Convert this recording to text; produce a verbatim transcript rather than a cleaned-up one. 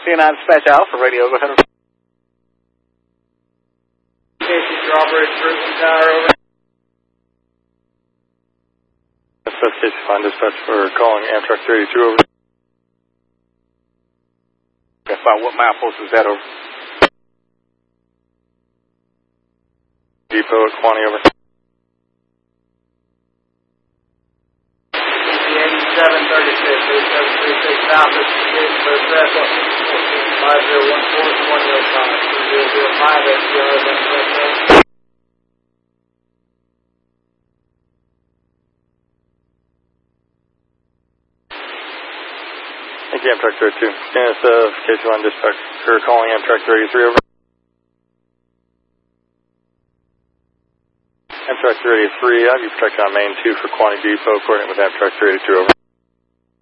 C nine Dispatch Alpha Radio, go ahead. Casey Strawbridge, Cruising Tower, over. That's Casey Fine Dispatch for calling Amtrak three eighty-two, over. That's about what mile post is that, over? Depot at Quaney, over. eighty-seven thirty-six, eighty-seven thirty-six South, this is Casey for the press, five zero one four, twenty oh five, two zero zero five, S T R, that's press. Thank you, Amtrak three eighty-two. Dennis, uh, Casey Line Dispatch for calling Amtrak three eighty-three, over. Amtrak three eighty-three, I have you protected on main two for Quaney Depot, coordinate with Amtrak three eighty-two, over.